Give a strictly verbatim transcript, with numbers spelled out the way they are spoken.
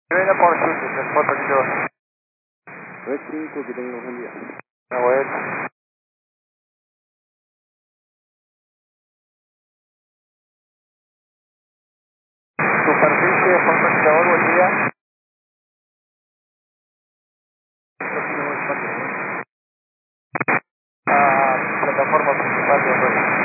Venga por suerte, se fue poquito. tres cinco, que tenga un buen día. Una vuelta. Superficie, controlador, buen día. Ah, plataforma principal de